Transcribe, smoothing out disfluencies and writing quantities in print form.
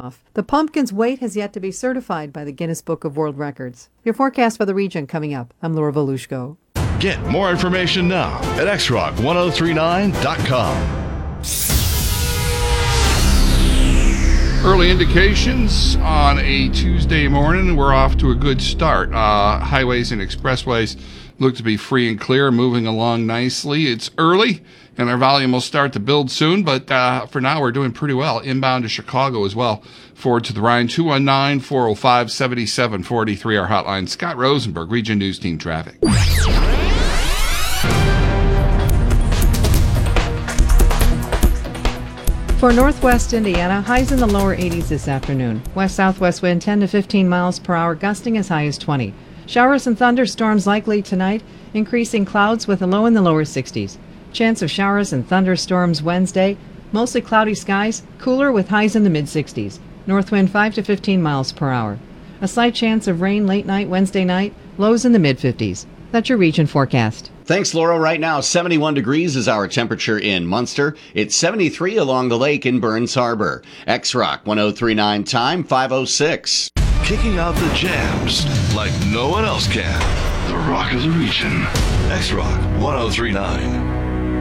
off. The pumpkin's weight has yet to be certified by the Guinness Book of World Records. Your forecast for the region coming up. I'm Laura Volushko. Get more information now at xrock1039.com. Early indications on a Tuesday morning. We're off to a good start. Highways and expressways look to be free and clear, moving along nicely. It's early, and our volume will start to build soon, but for now we're doing pretty well. Inbound to Chicago as well. Forward to the Rhine, 219-405-7743, our hotline. Scott Rosenberg, Region News Team Traffic. For northwest Indiana, highs in the lower 80s this afternoon. West-southwest wind 10 to 15 miles per hour, gusting as high as 20. Showers and thunderstorms likely tonight, increasing clouds with a low in the lower 60s. Chance of showers and thunderstorms Wednesday, mostly cloudy skies, cooler with highs in the mid-60s. North wind 5 to 15 miles per hour. A slight chance of rain late night Wednesday night, lows in the mid-50s. That's your region forecast. Thanks, Laura. Right now, 71 degrees is our temperature in Munster. It's 73 along the lake in Burns Harbor. X-Rock 1039 time, 5:06. Kicking out the jams like no one else can. The Rock of the Region. X-Rock 1039.